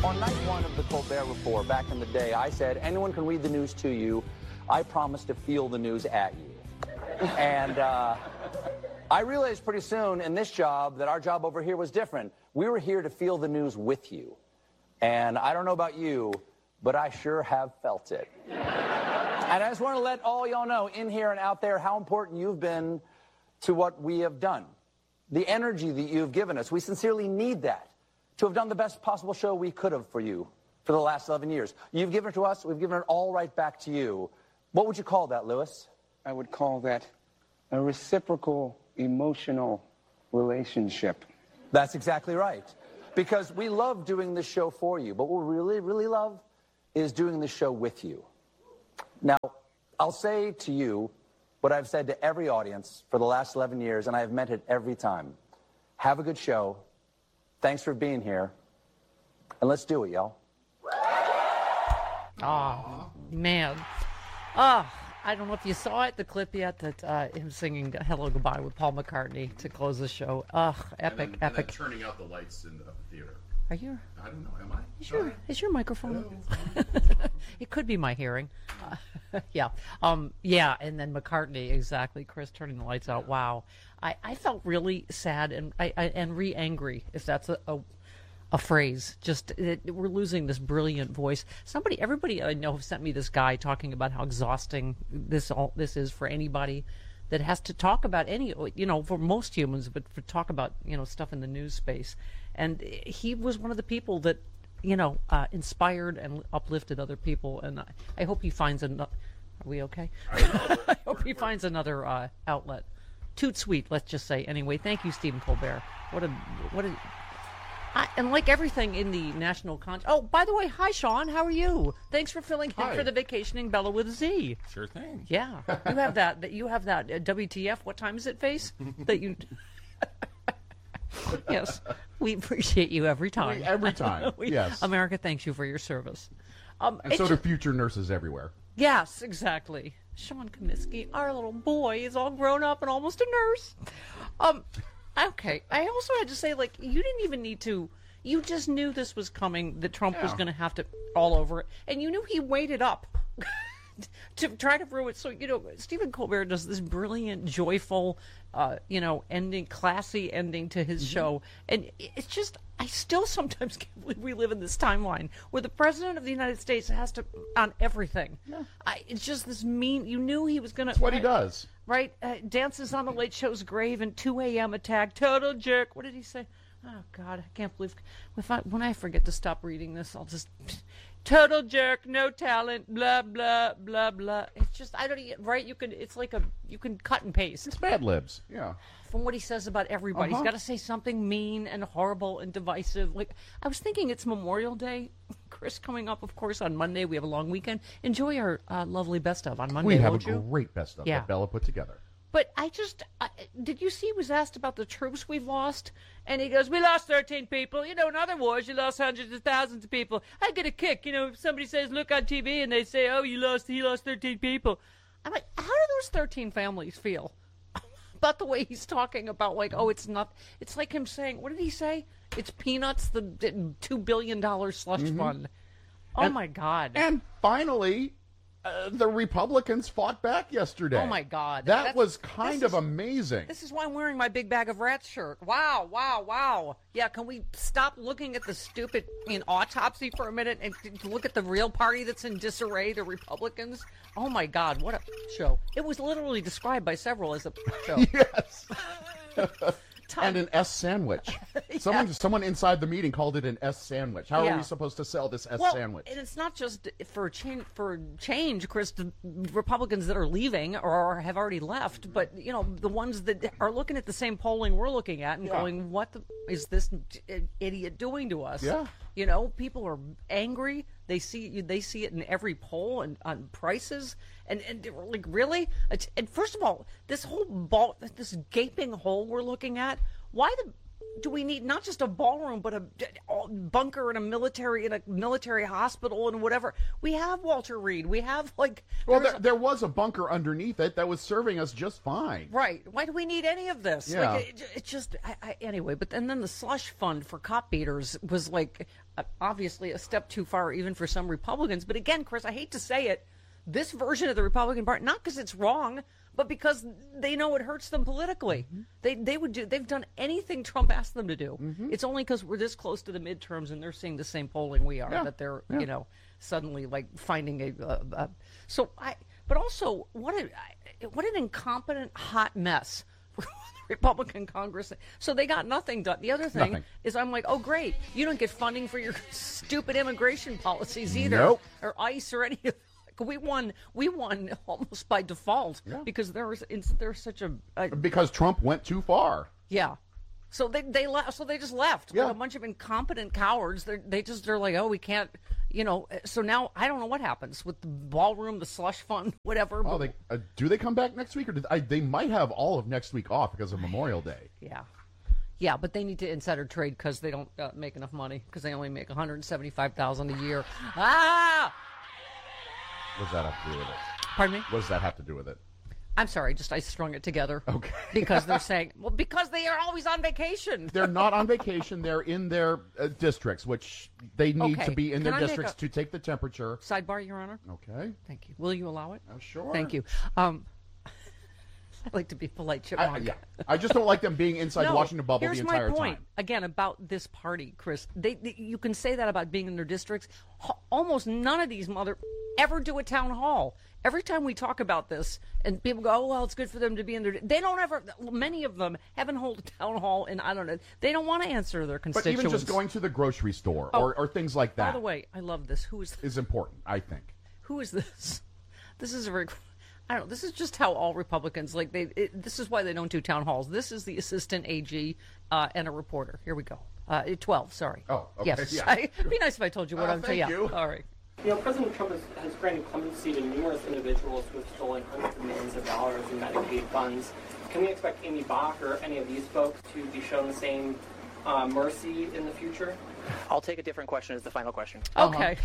On night one of the Colbert Report back in the day, I said, anyone can read the news to you. I promise to feel the news at you. And I realized pretty soon in this job that our job over here was different. We were here to feel the news with you. And I don't know about you, but I sure have felt it. And I just want to let all y'all know in here and out there how important you've been to what we have done. The energy that you've given us, we sincerely need that to have done the best possible show we could have for you for the last 11 years. You've given it to us, we've given it all right back to you. What would you call that, Lewis? I would call that a reciprocal emotional relationship. That's exactly right. Because we love doing this show for you, but what we really, really love is doing this show with you. Now, I'll say to you what I've said to every audience for the last 11 years, and I have meant it every time. Have a good show. Thanks for being here. And let's do it, y'all. Oh, man. Oh, I don't know if you saw it, the clip yet, that him singing Hello Goodbye with Paul McCartney to close the show. Ugh, epic, and epic. then turning out the lights in the theater. Are you? I don't know, am I? Is your microphone? It could be my hearing. Yeah. Yeah, and then McCartney, exactly. Chris turning the lights out. Wow. I felt really sad and re-angry, if that's a phrase. Just we're losing this brilliant voice. Everybody I know have sent me this guy talking about how exhausting this is for anybody that has to talk about for most humans, but for talk about stuff in the news space. And he was one of the people that inspired and uplifted other people. And I hope he finds another. Are we okay? I hope he finds another outlet. Toot sweet, let's just say. Anyway, thank you, Stephen Colbert. And like everything in the national oh, by the way, hi, Sean. How are you? Thanks for filling in for the Vacationing Bella with a Z. Sure thing. Yeah, you have that WTF? What time is it? Face that you. Yes, we appreciate you every time. Every time. Yes. America thanks you for your service. And so do future nurses everywhere. Yes, exactly. Sean Comiskey, our little boy, is all grown up and almost a nurse. Okay. I also had to say, you didn't even need to. You just knew this was coming, that Trump was going to have to all over it. And you knew he waited up to try to ruin it. So, Stephen Colbert does this brilliant, joyful, ending, classy ending to his show. And it's just, I still sometimes can't believe we live in this timeline where the President of the United States has to, on everything. Yeah. It's just this mean, you knew he was going to. That's what he does. Right? Dances on the Late Show's grave and 2 a.m. attack. Total jerk. What did he say? Oh, God, I can't believe. When I forget to stop reading this, I'll just. Total jerk, no talent, blah, blah, blah, blah. It's just, I don't even, right? You can cut and paste. It's Mad Libs, yeah. From what he says about everybody. He's got to say something mean and horrible and divisive. I was thinking it's Memorial Day. Chris, coming up, of course, on Monday. We have a long weekend. Enjoy our lovely best of on Monday, We have won't a you? great best of that Bella put together. But did you see he was asked about the troops we've lost? And he goes, we lost 13 people. In other wars, you lost hundreds of thousands of people. I get a kick. If somebody says, look on TV, and they say, oh, he lost 13 people. I'm like, how do those 13 families feel about the way he's talking about, it's not, it's like him saying, what did he say? It's peanuts, the $2 billion slush fund. Oh, my God. And finally, the Republicans fought back yesterday. Oh, my God. That was kind of amazing. This is why I'm wearing my Big Bag of Rats shirt. Wow, wow, wow. Yeah, can we stop looking at the stupid autopsy for a minute and look at the real party that's in disarray, the Republicans? Oh, my God, what a show. It was literally described by several as a show. Yes. And an S sandwich. Someone inside the meeting called it an S sandwich. How are we supposed to sell this S sandwich? And it's not just for change, Chris, the Republicans that are leaving or have already left, but the ones that are looking at the same polling we're looking at and going, what is this idiot doing to us? Yeah. People are angry. They see it in every poll and on prices. And really? And first of all, this whole this gaping hole we're looking at, why do we need not just a ballroom, but a bunker in a military hospital and whatever? We have Walter Reed. We have Well, there was a bunker underneath it that was serving us just fine. Right. Why do we need any of this? Yeah. It just anyway. But then the slush fund for cop beaters was obviously a step too far, even for some Republicans. But again, Chris, I hate to say it, this version of the Republican Party, not because it's wrong, but because they know it hurts them politically. They've done anything Trump asked them to do. It's only because we're this close to the midterms and they're seeing the same polling we are that they're suddenly finding a. But also what an incompetent hot mess. Republican Congress. So they got nothing done. The other thing is I'm like, oh, great. You don't get funding for your stupid immigration policies either. Nope. Or ICE or any of We won almost by default because there's such a because Trump went too far. Yeah. So they left. So they just left. Yeah. Like a bunch of incompetent cowards. They're like, oh, we can't. So now I don't know what happens with the ballroom, the slush fund, whatever. Oh, do they come back next week, or they might have all of next week off because of Memorial Day? Yeah, but they need to insider trade because they don't make enough money because they only make $175,000 a year. Ah! What does that have to do with it? Pardon me? What does that have to do with it? I'm sorry, I strung it together. Okay. Because they're saying, because they are always on vacation. They're not on vacation. They're in their districts, which they need to be in their districts to take the temperature. Sidebar, Your Honor. Okay. Thank you. Will you allow it? Sure. Thank you. I like to be polite, Chipmunk. I just don't like them being inside the Washington bubble the entire time. Here's my point, again, about this party, Chris. You can say that about being in their districts. Almost none of these ever do a town hall. Every time we talk about this, and people go, oh, well, it's good for them to be in their... They don't ever... Many of them haven't held a town hall, and I don't know. They don't want to answer their constituents. But even just going to the grocery store or things like that. By the way, I love this. Who is this? Is important, I think. Who is this? This is a very... I don't know. This is just how all Republicans, this is why they don't do town halls. This is the assistant AG and a reporter. Here we go. 12, sorry. Oh, okay. Yes. Yeah. It'd be nice if I told you what I'm saying. Thank you. All right. President Trump has granted clemency to numerous individuals who have stolen hundreds of millions of dollars in Medicaid funds. Can we expect Amy Bach or any of these folks to be shown the same mercy in the future? I'll take a different question as the final question. Okay.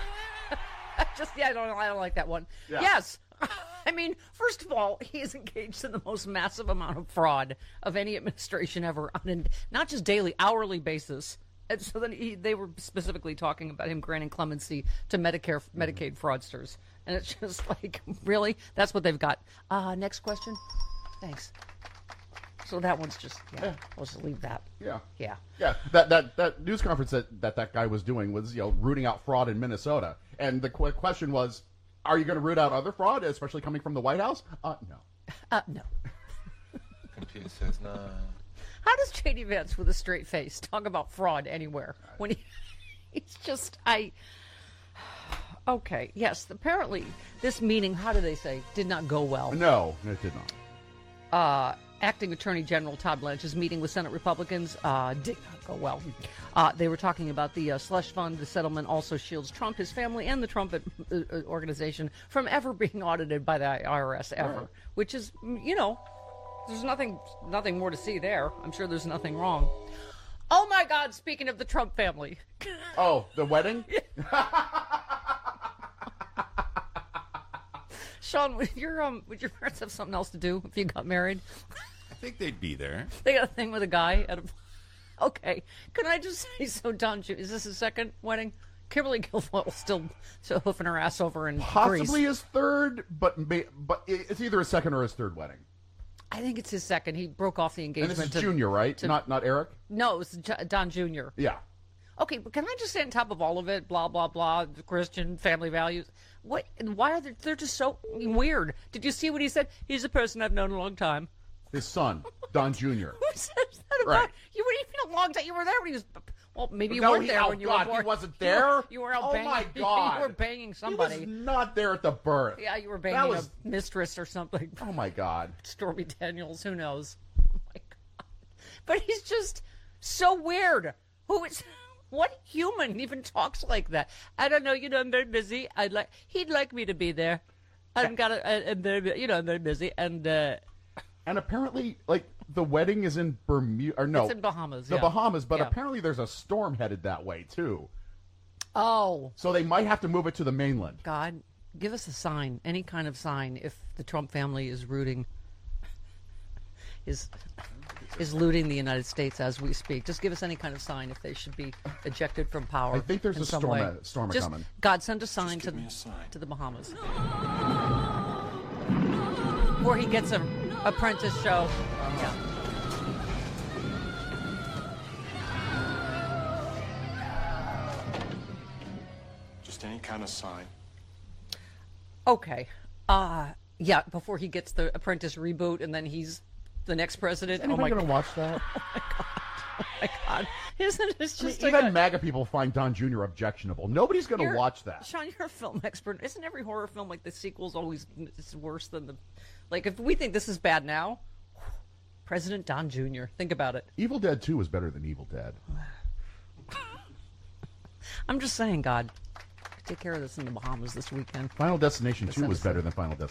I don't like that one. Yeah. Yes. I mean, first of all, he is engaged in the most massive amount of fraud of any administration ever on not just daily, hourly basis. And so then they were specifically talking about him granting clemency to Medicaid fraudsters. And it's just like, really? That's what they've got. Next question. Thanks. So that one's just, I'll just leave that. Yeah. That news conference that guy was doing was, rooting out fraud in Minnesota. And the question was, are you going to root out other fraud, especially coming from the White House? No. No. Computer says no. How does J.D. Vance with a straight face talk about fraud anywhere when he's just okay, yes, apparently this meeting, how do they say, did not go well. No, it did not. Acting Attorney General Todd Blanche's meeting with Senate Republicans did not go well. They were talking about the slush fund. The settlement also shields Trump, his family, and the Trump organization from ever being audited by the IRS ever, which is, there's nothing more to see there. I'm sure there's nothing wrong. Oh, my God, speaking of the Trump family. Oh, the wedding? Sean, would your parents have something else to do if you got married? I think they'd be there. They got a thing with a guy at a... Okay. Can I just say, so Don, is this his second wedding? Kimberly Guilfoyle still hoofing her ass over in Possibly Greece. his third, but it's either his second or his third wedding. I think it's his second. He broke off the engagement. And this is Junior, right? Not Eric? No, it's Don Jr. Yeah. Okay, but can I just say on top of all of it, blah, blah, blah, Christian family values, what? And why are they're just so weird? Did you see what he said? He's a person I've known a long time. His son, Don Jr. Who says that about Right. you? Were even a long time. You were there when he was. Well, maybe you No, weren't there when you were born. he wasn't there. You were out oh banging. my God! You were banging somebody. He was not there at the birth. Yeah, you were banging a mistress or something. Oh my God! Stormy Daniels. Who knows? Oh my God! But he's just so weird. Who is? What human even talks like that? I don't know. I'm very busy. He'd like me to be there. I'm very busy, and apparently, the wedding is in Bermuda, or no, It's in Bahamas. the yeah. Bahamas, but Yeah. apparently there's a storm headed that way too. Oh, So they might have to move it to the mainland. God, give us a sign, any kind of sign, if the Trump family is rooting, is looting the United States as we speak. Just give us any kind of sign if they should be ejected from power. I think there's in a some storm way. a- storm Just, coming. God, send a sign give me a sign. to the Bahamas. Or he gets a apprentice show. Yeah. Just any kind of sign. Okay. Yeah, before he gets the apprentice reboot and then he's the next president. Anybody oh my going to watch that? God. Isn't it just Even like MAGA people find Don Jr. objectionable. Nobody's going to You're- watch that. Sean, you're a film expert. Isn't every horror film like the sequel's always it's worse than the... Like, if we think this is bad now, President Don Jr., think about it. Evil Dead 2 was better than Evil Dead. I'm just saying, God, take care of this in the Bahamas this weekend. Final Destination 2 was episode. better than Final Destination.